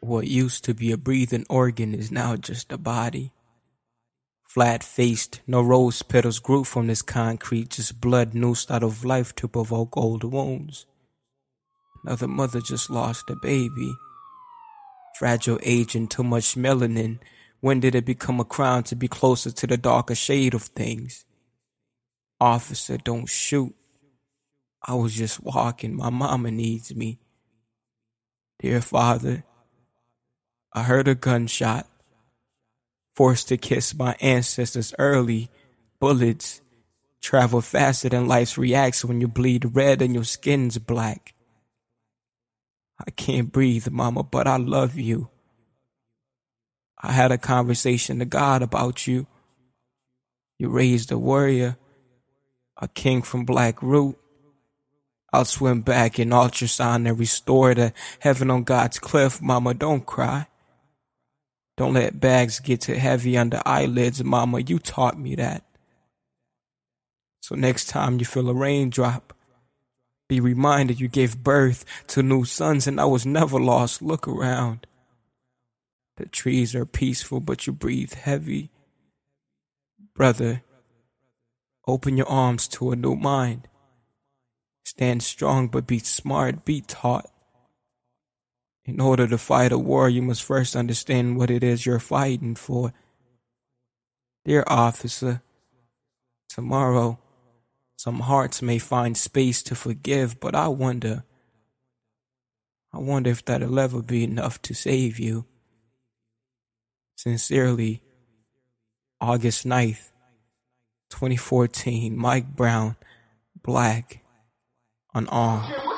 What used to be a breathing organ is now just a body. Flat-faced, no rose petals grew from this concrete, just blood noosed out of life to provoke old wounds. Another mother just lost a baby. Fragile aging, too much melanin. When did it become a crime to be closer to the darker shade of things? Officer, don't shoot. I was just walking. My mama needs me. Dear Father, I heard a gunshot. Forced to kiss my ancestors early. Bullets travel faster than life's reacts when you bleed red and your skin's black. I can't breathe, Mama, but I love you. I had a conversation to God about you. You raised a warrior, a king from black root. I'll swim back in ultrasound and restore the heaven on God's cliff. Mama, don't cry. Don't let bags get too heavy under eyelids, Mama. You taught me that. So next time you feel a raindrop, be reminded you gave birth to new sons and I was never lost. Look around. The trees are peaceful, but you breathe heavy. Brother, open your arms to a new mind. Stand strong, but be smart, be taught. In order to fight a war, you must first understand what it is you're fighting for. Dear officer, tomorrow, some hearts may find space to forgive, but I wonder if that'll ever be enough to save you. Sincerely, August 9th, 2014, Mike Brown, Black, unarmed.